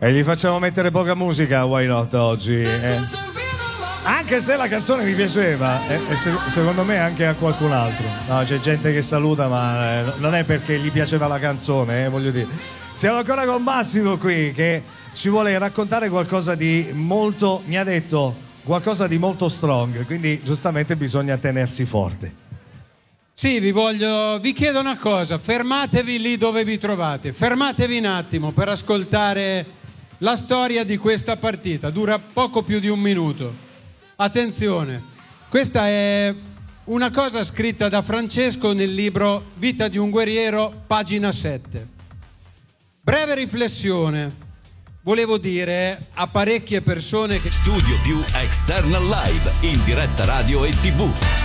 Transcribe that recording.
E gli facciamo mettere poca musica, why not, oggi? Anche se la canzone mi piaceva, secondo me anche a qualcun altro. No, c'è gente che saluta, ma non è perché gli piaceva la canzone, voglio dire. Siamo ancora con Massimo qui, che ci vuole raccontare qualcosa di molto, mi ha detto, qualcosa di molto strong, quindi giustamente bisogna tenersi forte. Sì, vi chiedo una cosa, fermatevi lì dove vi trovate, fermatevi un attimo per ascoltare la storia di questa partita, dura poco più di un minuto. Attenzione, questa è una cosa scritta da Francesco nel libro Vita di un guerriero, pagina 7. Breve riflessione, volevo dire a parecchie persone che... Studio più External Live, in diretta radio e TV.